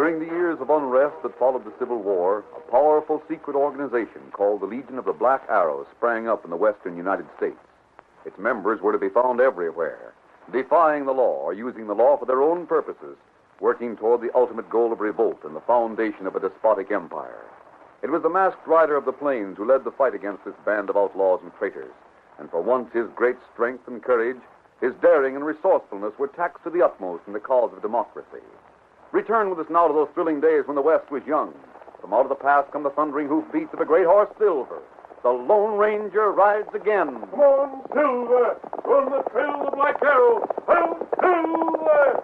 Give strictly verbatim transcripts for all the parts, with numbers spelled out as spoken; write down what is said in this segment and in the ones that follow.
During the years of unrest that followed the Civil War, a powerful secret organization called the Legion of the Black Arrow sprang up in the western United States. Its members were to be found everywhere, defying the law or using the law for their own purposes, working toward the ultimate goal of revolt and the foundation of a despotic empire. It was the masked rider of the plains who led the fight against this band of outlaws and traitors. And for once, his great strength and courage, his daring and resourcefulness were taxed to the utmost in the cause of democracy. Return with us now to those thrilling days when the West was young. From out of the past come the thundering hoofbeats of a great horse, Silver. The Lone Ranger rides again. Come on, Silver! On the trail of the Black Arrow! Hail, Silver!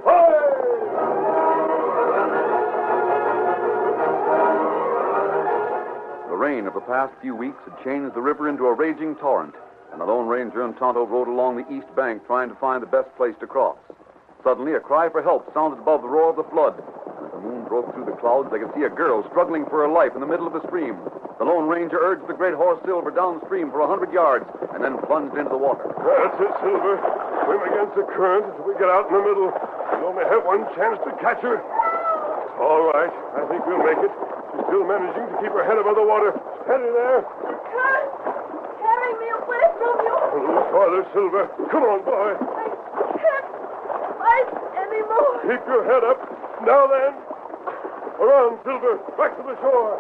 The rain of the past few weeks had changed the river into a raging torrent, and the Lone Ranger and Tonto rode along the east bank trying to find the best place to cross. Suddenly, a cry for help sounded above the roar of the flood, and as the moon broke through the clouds, they could see a girl struggling for her life in the middle of the stream. The Lone Ranger urged the great horse Silver downstream for a hundred yards, and then plunged into the water. That's it, Silver. Swim against the current until we get out in the middle. We only have one chance to catch her. All right. I think we'll make it. She's still managing to keep her head above the water. Steady there. The current carrying me away from you. A little farther, Silver. Come on, boy. I can't fight anymore. Keep your head up. Now then. Around, Silver. Back to the shore.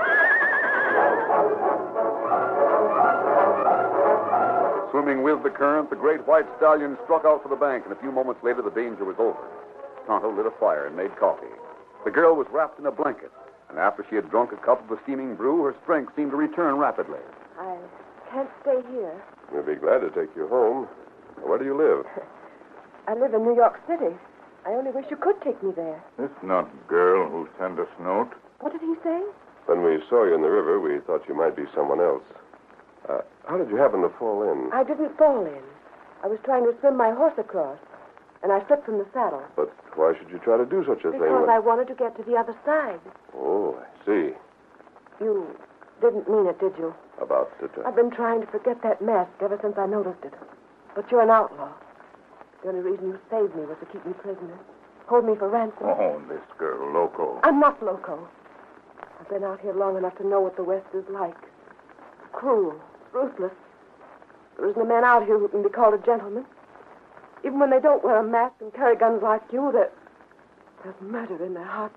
Swimming with the current, the great white stallion struck out for the bank, and a few moments later the danger was over. Tonto lit a fire and made coffee. The girl was wrapped in a blanket, and after she had drunk a cup of the steaming brew, her strength seemed to return rapidly. I can't stay here. We'll be glad to take you home. Where do you live? I live in New York City. I only wish you could take me there. This not girl who sent us note. What did he say? When we saw you in the river, we thought you might be someone else. Uh, how did you happen to fall in? I didn't fall in. I was trying to swim my horse across, and I slipped from the saddle. But why should you try to do such a thing? Because I wanted to get to the other side. Oh, I see. You didn't mean it, did you? About the... T- I've been trying to forget that mask ever since I noticed it. But you're an outlaw. The only reason you saved me was to keep me prisoner. Hold me for ransom. Oh, this girl, loco. I'm not loco. I've been out here long enough to know what the West is like. Cruel, ruthless. There isn't a man out here who can be called a gentleman. Even when they don't wear a mask and carry guns like you, there, there's murder in their hearts.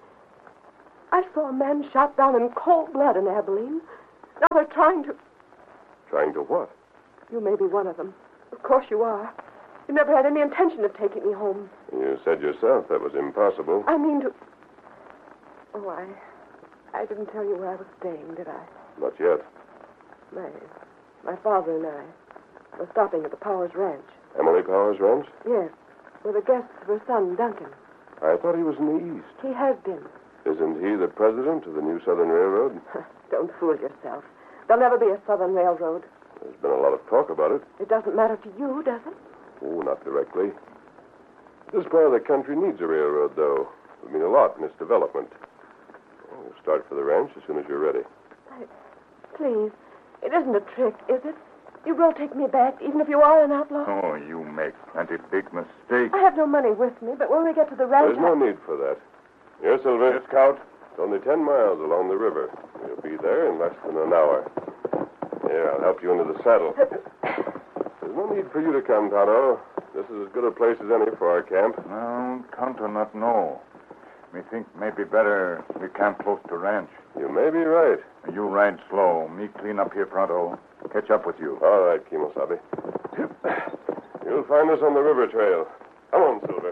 I saw a man shot down in cold blood in Abilene. Now they're trying to... Trying to what? You may be one of them. Of course you are. You never had any intention of taking me home. You said yourself that was impossible. I mean to... Oh, I... I didn't tell you where I was staying, did I? Not yet. My... My father and I were stopping at the Powers Ranch. Emily Powers Ranch? Yes. We're the guests of her son, Duncan. I thought he was in the East. He has been. Isn't he the president of the New Southern Railroad? Don't fool yourself. There'll never be a Southern Railroad. There's been a lot of talk about it. It doesn't matter to you, does it? Oh, not directly. This part of the country needs a railroad, though. It would mean a lot in its development. We'll start for the ranch as soon as you're ready. I... Please, it isn't a trick, is it? You will take me back, even if you are an outlaw? Oh, you make plenty big mistake. I have no money with me, but when we get to the ranch... There's no I... need for that. Here, Silver. Yes, Scout. It's only ten miles along the river. You'll be there in less than an hour. Here, I'll help you into the saddle. There's no need for you to come, Tonto. This is as good a place as any for our camp. No, Tonto not know. Me think maybe better we camp close to ranch. You may be right. You ride slow. Me clean up here pronto. Catch up with you. All right, Kimosabe. You'll find us on the river trail. Come on, Silver.